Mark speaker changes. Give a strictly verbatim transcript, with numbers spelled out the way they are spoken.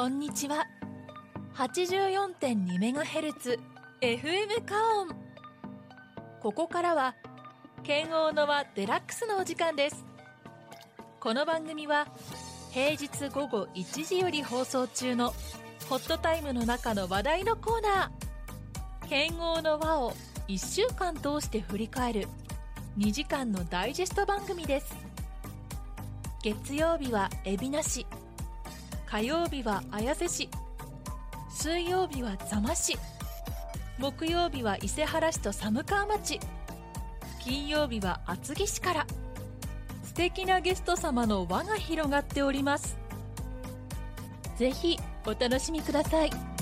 Speaker 1: こんにちは。 はちじゅうよんてんにメガヘルツ エフエム カオン。ここからは剣王の輪デラックスのお時間です。この番組は平日午後いちじより放送中のホットタイムの中の話題のコーナー、剣王の輪をいっしゅうかん通して振り返るにじかんのダイジェスト番組です。月曜日は海老名市、火曜日は綾瀬市、水曜日は座間市、木曜日は伊勢原市と寒川町、金曜日は厚木市から素敵なゲスト様の輪が広がっております。ぜひお楽しみください。